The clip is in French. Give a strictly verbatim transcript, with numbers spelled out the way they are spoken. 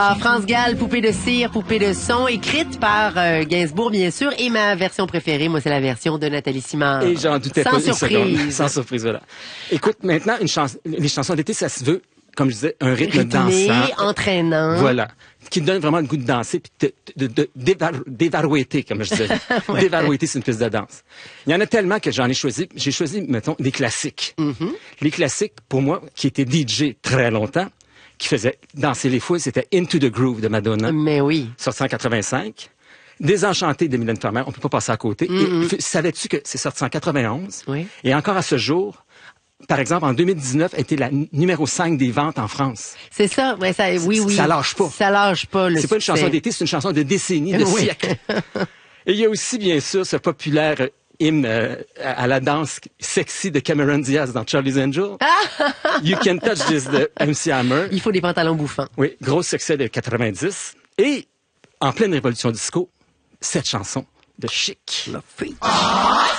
Ah, France Gall, Poupée de cire, Poupée de son, écrite par euh, Gainsbourg, bien sûr. Et ma version préférée, moi, c'est la version de Nathalie Simard. Et j'en doutais Sans pas une surprise. seconde. Sans surprise, voilà. Écoute, maintenant, une chans les chansons d'été, ça se veut, comme je disais, un rythme Rythmé, dansant. entraînant. Voilà. Qui me donne vraiment le goût de danser, puis de, de, de, d'évar- d'évarouetter, comme je disais. Ouais. D'évarouetter, c'est une piste de danse. Il y en a tellement que j'en ai choisi. J'ai choisi, mettons, des classiques. Mm-hmm. Les classiques, pour moi, qui étaient D J très longtemps, qui faisaient danser les foules, c'était Into the Groove de Madonna, Mais oui. sorti en quatre-vingt-cinq. Désenchanté de Mylène Farmer, on peut pas passer à côté. Mm-hmm. Et f- savais-tu que c'est sorti en quatre-vingt-onze? Oui. Et encore à ce jour, par exemple, en deux mille dix-neuf, était la n- numéro cinq des ventes en France. C'est ça, ouais, ça, oui, oui. Ça lâche pas. Ça lâche pas, le C'est pas une succès. chanson d'été, c'est une chanson de décennie, de Oui. siècle. Et il y a aussi, bien sûr, ce populaire euh, hymne euh, à à la danse sexy de Cameron Diaz dans Charlie's Angel. You Can Touch This de M C Hammer. Il faut des pantalons bouffants. Oui, gros succès de quatre-vingt-dix. Et, en pleine révolution disco, cette chanson de Chic. La fille.